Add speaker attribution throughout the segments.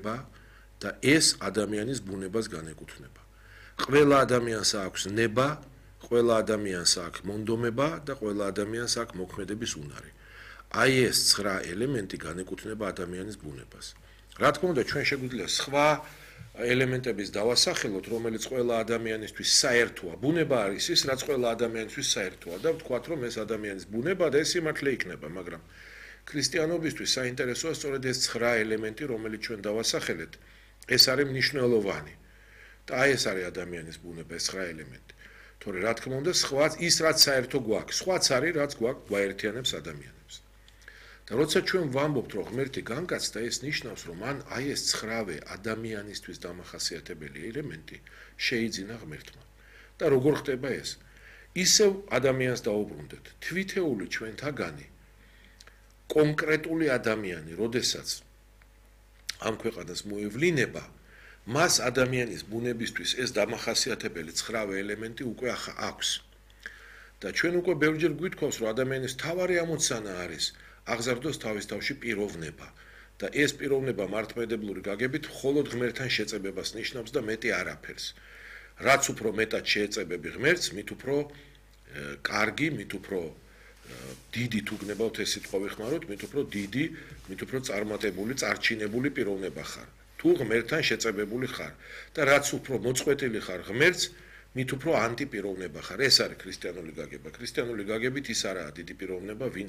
Speaker 1: ნება და ეს ადამიანის ბუნებას განეკუთვნება. ყველა ადამიანს აქვს ნება, ყველა ადამიანს აქვს მონდომება და ყველა ადამიანს აქვს მოქმედების უნარი. აი ეს 9 ელემენტი განეკუთვნება ადამიანის ბუნებას. რა თქმა უნდა, ჩვენ შეგვიძლია სხვა ელემენტების დავასახელოთ, რომელიც ყველა ადამიანისთვის საერთოა. ბუნება არის ის, რაც ყველა ადამიანისთვის საერთოა და ვთქვათ, რომ ეს ადამიანის ბუნება და ეს სიმართლე იქნება, მაგრამ ქრისტიანობისთვის საინტერესოა სწორედ ეს 9 ელემენტი, რომელიც ჩვენ დავასახელეთ, ეს არის მნიშვნელოვანი. და აი ეს არის ადამიანის ბუნება, ეს 9 ელემენტი. თორე რა თქმა უნდა, სხვა ის რაც საერთო გვაქვს, სხვაც არის, რაც გვაერთიანებს ადამიანებს. და როცა ჩვენ ვამბობთ, რომ ღმერთი განგაცდა, ეს ნიშნავს, რომ მან აი ეს 9 ადამიანისთვის დამახასიათებელი ელემენტი შეიძინა ღმერთმა. და როგორ ხდება ეს? ისევ ადამიანს დაუბრუნდეთ. თვითეული ჩვენთაგანი კონკრეტული ადამიანი, როდესაც ამ ქვეყანას მოევლინება, მას ადამიანის ბუნებისთვის ეს დამახასიათებელი 9 ელემენტი უკვე აქვს. და ჩვენ უკვე ბევრჯერ გვითხოვს, რომ ადამიანის თავარი ამოცანა არის აღზარდოს თავის თავში პიროვნება და ეს პიროვნება მართლმადიდებლური გაგებით მხოლოდ ღმერთთან შეწებებას ნიშნავს და მეტი არაფერს. რაც უფრო მეტად შეეწებები ღმერთს, მით უფრო კარგი, მით უფრო დიდი თუ გნებავთ ეს სიტყვა ვიხმაროთ, მით უფრო დიდი, მით უფრო წარმატებული, წარჩინებული პიროვნება ხარ. თუ ღმერთთან შეწებებული ხარ და რაც უფრო მოწყვეტილი ხარ ღმერთს, მით უფრო ანტიპიროვნება ხარ. ეს არის ქრისტიანული გაგება. ქრისტიანული გაგებით ის არაა დიდი პიროვნება, ვინც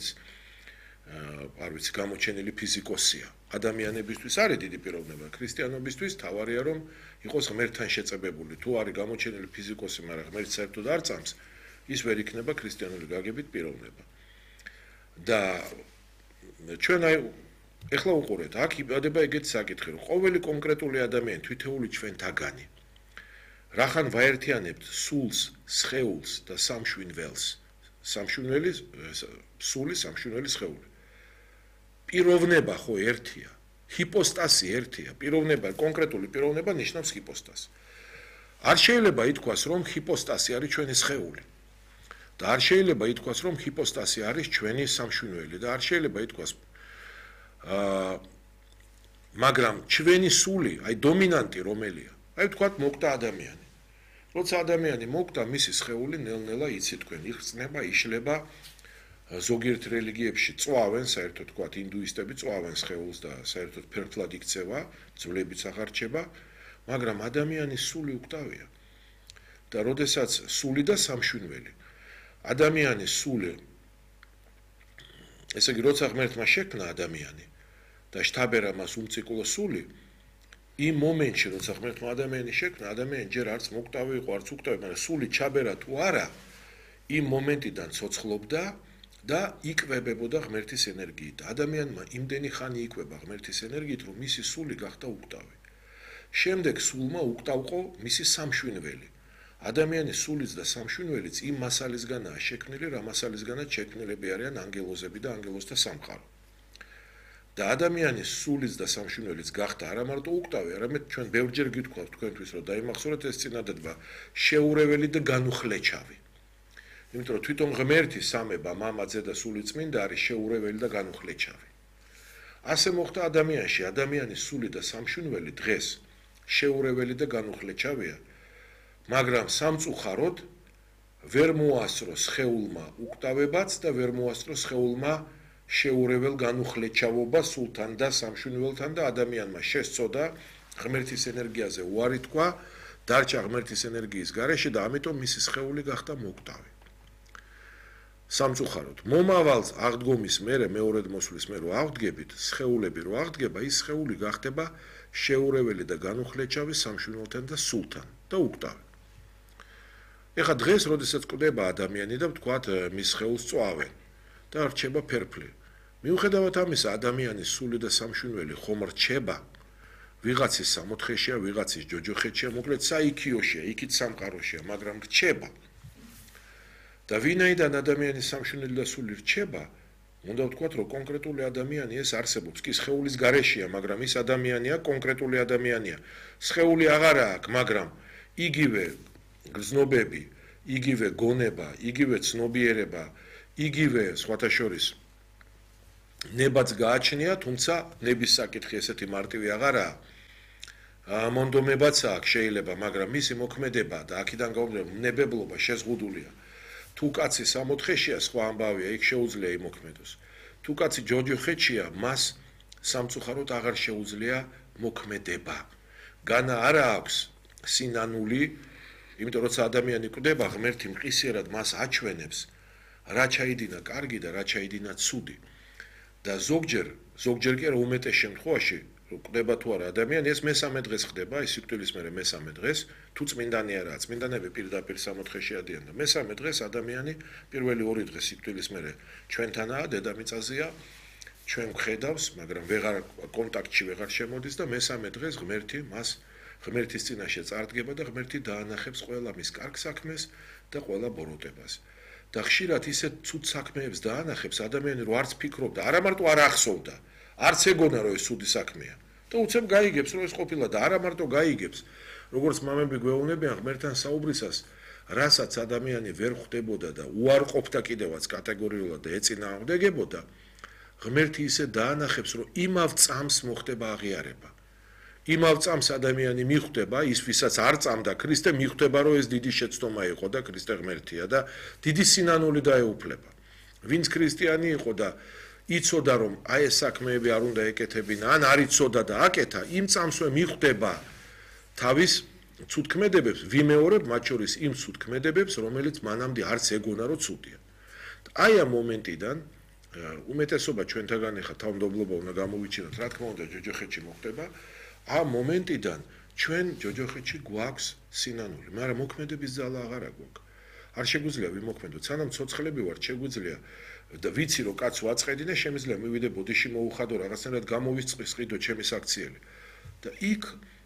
Speaker 1: არ ვიცი, გამოჩენილი ფიზიკოსია. ადამიანებისთვის არის დიდი პიროვნება. ქრისტიანობისთვის თავარია, რომ იყოს ღმერთთან შეწებებული. თუ არის გამოჩენილი ფიზიკოსი, მაგრამ ღმერთს საერთოდ არ წამს, ის ვერ იქნება ქრისტიანული გაგებით პიროვნება. და ჩვენ აი ეხლა უყურეთ, აქ იბადება ეგეთი საკითხი, რომ ყოველი კონკრეტული ადამიანი თვითეული ჩვენთაგანი რახან ვაერთიანებთ სულს, სხეულს და სამშვინველს. სამშვინველი, სული, სამშვინველი, სხეული. პიროვნება ხო ერთია, ჰიპოსტასი ერთია. პიროვნება, კონკრეტული პიროვნება ნიშნავს ჰიპოსტასს. არ შეიძლება ითქვას, რომ ჰიპოსტასი არის ჩვენი სხეული. და არ შეიძლება ითქვას, რომ ჰიპოსტასი არის ჩვენი სამშვინველი და არ შეიძლება ითქვას მაგრამ ჩვენი სული, აი დომინანტი რომელია? აი ვთქვათ, მოკვდა ადამიანი. როცა ადამიანი მოკვდა, მისი სხეული ნელ-ნელა იცით თქვენ, იხსნება, იშლება. ზოგიერთ რელიგიებში წვავენ, საერთოდ ვთქვათ, ინდუისტები წვავენ სხეულს და საერთოდ ფერფლად იქცევა, ძვლებიც აღარჩება, მაგრამ ადამიანის სული უკვდავია. და როდესაც სული და სამშვინველი ადამიანის სული, ესე იგი, როცა ღმერთმა შექმნა ადამიანი და შთაბერა მას უმციკლო სული, იმ მომენტში, როცა ღმერთმა ადამიანი შექმნა, ადამიანი ჯერ არც მოკვდავი იყო, არც უკვდავი, მაგრამ სული ჩაბერა თუ არა, იმ მომენტიდან ცოცხლობდა და იკვებებოდა ღმერთის ენერგიით. ადამიანმა იმდენი ხანი იკვება ღმერთის ენერგიით, რომ მისი სული გახდა უკვდავი. შემდეგ სულმა უკვდავყო მისი სამშვინველი. ადამიანის სულიც და სამშვინველიც იმ მასალისგანაა შექმნილი, რა მასალისგანაც შექმნილები არიან ანგელოზები და ანგელოზთა სამყარო. და ადამიანის სულიც და სამშვინველიც გახდა არა მარტო უკვდავი, არამედ ჩვენ ბევრჯერ გითხოვთ თქვენთვის, რომ დაიმახსოვრეთ ეს წინადადება, შეურეველი და განუხლეჩავი. იმიტომ რომ თვითონ ღმერთი სამება, მამა, ძე და სული წმინდა არის შეურეველი და განუხლეჩავი. ასე მოხდა ადამიანში, ადამიანის სული და სამშვინველი დღეს შეურეველი და განუხლეჩავია, მაგრამ სამწუხაროდ ვერ მოასწრო სხეულმა უკვდავებაც და ვერ მოასწრო სხეულმა შეურეველ განუხლეჩავობა სულთან და სამშვინველთან და ადამიანმა შესწოდა ღმერთის ენერგიაზე უარი თქვა, დარჩა ღმერთის ენერგიის გარეშე და ამიტომ მისი სხეული გახდა მოკვდავი. სამწუხაროდ, მომავალ აღდგომის მერე, მეორედ მოსვლის მერე რო აღდგებით, სხეულები რო აღდგება, ის სხეული გახდება შეურეველი და განუხლეჩავი სამშვინველთან და სულთან და უკვდავი. ეხლა დღეს, როდესაც კვდება ადამიანი და ვთქვათ, მის სხეულს წვავენ და რჩება ფერფლი. მიუხედავად ამისა, ადამიანის სული და სამშვინველი ხომ რჩება, ვიღაცის სამოთხეშია, ვიღაცის ჯოჯოხეთშია, მოკლედ საიქიოშია, იქით სამყაროშია, მაგრამ რჩება. და ვინაიდან ადამიანის სამშვინველი და სული რჩება, უნდა ვთქვათ, რომ კონკრეტული ადამიანი ეს არსებობს, კი სხეულის გარეშეა, მაგრამ ის ადამიანია, კონკრეტული ადამიანია. სხეული აღარა აქვს, მაგრამ იგივე გრძნობები, იგივე გონება, იგივე ცნობიერება, იგივე სხვათა შორის ნებაც გააჩნია, თუმცა ნების საკითხი ესეთი მარტივი აღარაა. მონდომებაც აქვს შეიძლება, მაგრამ მისი მოქმედება და აქედან გამომდინარე ნებებლობა შეზღუდულია. თუ კაცი 64-შეა, სხვა ამბავია, იქ შეუძლია იმოქმედოს. თუ კაცი ჯოჯოხეთშია, მას სამწუხაროდ აღარ შეუძლია მოქმედება. განა არა აქვს სინანული, იმიტომ როცა ადამიანი კვდება, ღმერთი მყისიერად მას აჩვენებს, რა ჩაიდინა კარგი და რა ჩაიდინა ცუდი. და ზოგჯერ კი არა უმეტეს შემთხვევაში კვდება თუ არა ადამიანი, ეს მესამე დღეს ხდება, ის სიკვდილის მერე მესამე დღეს, თუ წმინდანი არაა, წმინდანები პირდაპირ 60-ში ადიან და მესამე დღეს ადამიანი პირველი 2 დღე სიკვდილის მერე ჩვენთანაა, დედამიწაზეა, ჩვენ ვხედავს, მაგრამ კონტაქტში ვეღარ შემოდის და მესამე დღეს ღმერთი მას ღმერთის წინაშე წარდგება და ღმერთი დაანახებს ყველა მის კარგ საქმეს და ყველა ბოროტებას. და ხშირად ისეთ ცუდ საქმეებს დაანახებს ადამიანი, რომ არც ფიქრობდა, არა მარტო არ ახსოვდა, არც ეგონა რომ ეს ცუდი საქმეა. და უცებ გაიგებს, რომ ეს ყოფილა და არა მარტო გაიგებს, როგორც მამები გვეუბნებიან ღმერთთან საუბრისას, რასაც ადამიანი ვერ ხვდებოდა და უარყოფდა კიდევაც კატეგორიულად და ეწინააღმდეგებოდა, ღმერთი ისე დაანახებს, რომ იმავ წამს მოხდება აღიარება. იმავ წამს ადამიანი მიხვდება, ის ვისაც არ წამდა ქრისტე, მიხვდება, რომ ეს დიდი შეცდომა იყო და ქრისტე ღმერთია და დიდი სინანული დაეუფლება. ვინც ქრისტიანი იყო და იცოდა, რომ აი ეს საქმეები არ უნდა ეკეთებინა, ან არ იცოდა და აკეთა, იმ წამსვე მიხვდება თავის ცუდქმედებებს, ვიმეორებ მათ შორის იმ ცუდქმედებებს, რომელიც მანამდე არც ეგონა, რომ ცუდია. აი ამ მომენტიდან უმეტესობა ჩვენთაგან ახლა თავმდაბლობა უნდა გამოვიჩინოთ, რა თქმა უნდა, ჯოჯოხეთში მოხდება. ამ მომენტიდან ჩვენ ჯოჯოხეთში გვაქვს სინანული, მაგრამ მოქმედების ძალა აღარ გვაქვს. არ შეგვიძლია ვიმოქმედოთ, სანამ ცოცხლები ვართ, შეგვიძლია და ვიცი რომ კაცს ვაწყედინე, შემიძლია მივიდე ბოდიში მოუხადო რაღაცნაირად გამოვისწყიდო ჩემი საქციელი. და იქ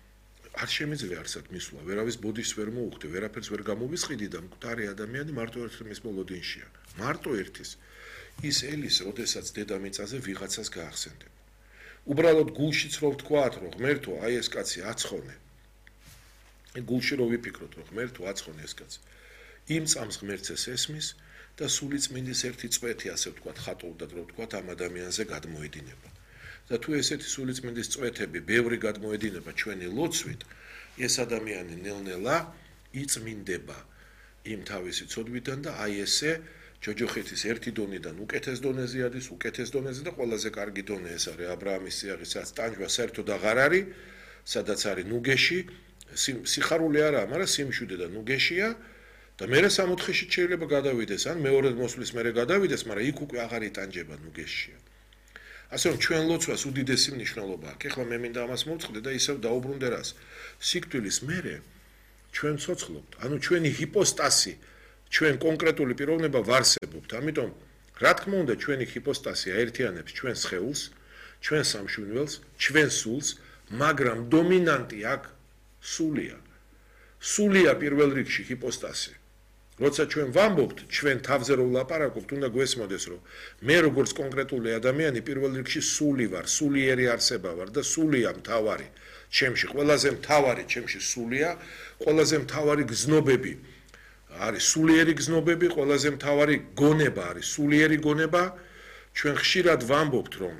Speaker 1: არ შემიძლია არსად მისვლა, ვერავის ბოდიშს ვერ მოუხდე, ვერაფერს ვერ გამოვისყიდი და მკვდარი ადამიანი მარტო ერთის მოლოდინშია. მარტო ერთის. ის ელის, როდესაც დედამიწაზე ვიღაცას გაახსენდება. უბრალოდ გულშიც რო ვთქვათ, რომ ღმერთო, აი ეს კაცი აცხონე. გულში რო ვიფიქროთ, რომ ღმერთო აცხონე ეს კაცი. იმ წამს ღმერთს ესმის და სული წმინდის ერთი წვეთი, ასე ვთქვათ, ხატოვდად რო ვთქვათ, ამ ადამიანზე გადმოედინება. და თუ ესეთი სული წმინდის წვეთები ბევრი გადმოედინება ჩვენი ლოცვით, ეს ადამიანი ნელ-ნელა იწმინდება იმ თავისი ცოდვიდან და აი ესე ჯოჯოხეთის ერთი დონიდან უკეთეს დონეზე ადის, უკეთეს დონეზე და ყველაზე კარგი დონე ეს არის ა ブラ ამის სიაღისაც ტანჯვა საერთოდ აღარ არის, სადაც არის ნუგეში, სიხარული არაა, მაგრამ სიმშვიდე და ნუგეშია და მე 64-ში შეიძლება გადავიდეს, ან მეორე მოსვლის მერე გადავიდეს, მაგრამ იქ უკვე აღარ იტანჯება ნუგეშია. ასე რომ ჩვენ ლოცვას უდიდესი მნიშვნელობა აქვს. ეხლა მე მინდა ამას მოვწყდე და ისევ დაუბრუნდე რას. სიკვდილის მერე ჩვენ ცოცხლობთ, ანუ ჩვენი ჰიპოსტასი ჩვენ კონკრეტული პიროვნება ვარსებობთ. ამიტომ რა თქმა უნდა ჩვენი ჰიპოსტასი აერთიანებს ჩვენ სხეულს, ჩვენ სამშვიდველს, ჩვენ სულს, მაგრამ დომინანტი აქ სულია. სულია პირველ რიგში ჰიპოსტასი. როცა ჩვენ ვამბობთ, ჩვენ თავზე რო ვლაპარაკობთ, უნდა გვესმოდეს, რომ მე როგორც კონკრეტული ადამიანი პირველ რიგში სული ვარ, სულიერი არსება ვარ და სულია მთავარი. ჩემში ყველაზე მთავარი ჩემში სულია, ყველაზე მთავარი გზნობები არის სულიერი გზნობები, ყველაზე მთავარი გონება არის სულიერი გონება. ჩვენ ხშირად ვამბობთ, რომ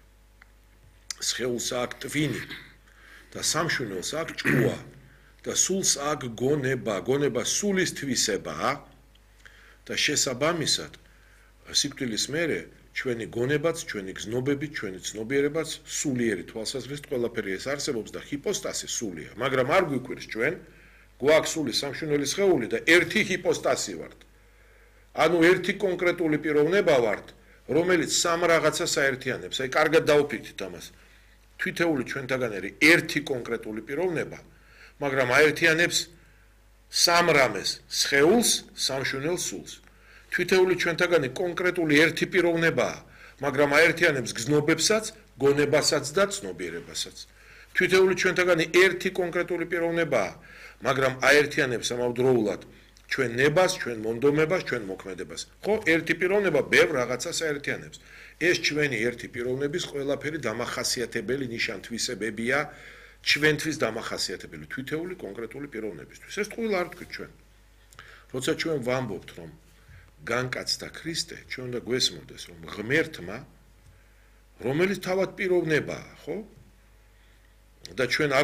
Speaker 1: სხეულს აქვს ტვინი და სამშვენელს აქვს ჭკუა და სულს აქვს გონება, გონება სულის თვისებაა და შესაბამისად სიკვდილის მერე ჩვენი გონებაც, ჩვენი გზნობები, ჩვენი ცნობიერებაც სულიერი თვალსაზრისით ყველაფერი ეს არსებობს და ჰიპოსტასი სულია, მაგრამ არ გვიკვირს ჩვენ გვაქვს სული სამშვენელი სხეული და ერთი ჰიპოსტასი ვართ. ანუ ერთი კონკრეტული პიროვნება ვართ, რომელიც სამ რაღაცას აერთიანებს. აი, კარგად დაუფიქრეთ ამას. თვითეული ჩვენთაგან არის ერთი კონკრეტული პიროვნება, მაგრამ აერთიანებს სამ რამეს: სხეულს, სამშვენელ სულს. თვითეული ჩვენთაგანი კონკრეტული ერთი პიროვნებაა, მაგრამ აერთიანებს გზნობებსაც, გონებასაც და ცნობიერებასაც. თვითეული ჩვენთაგანი ერთი კონკრეტული პიროვნებაა, მაგრამ აერთიანებს ამავდროულად ჩვენ ნებას, ჩვენ მონდომებას, ჩვენ მოქმედებას. ხო, ერთი პიროვნება ბევრ რაღაცას აერთიანებს. ეს ჩვენი ერთი პიროვნების ყველაფერი დამახასიათებელი ნიშან-თვისებებია, ჩვენთვის დამახასიათებელი თვითეული კონკრეტული პიროვნებისთვის. ეს თქვილ არ თქვით ჩვენ. როცა ჩვენ ვამბობთ, რომ განკაცდა ქრისტე, ჩვენ უნდა გვესმოდეს, რომ ღმერთმა, რომელიც თავად პიროვნებაა, ხო? და ჩვენ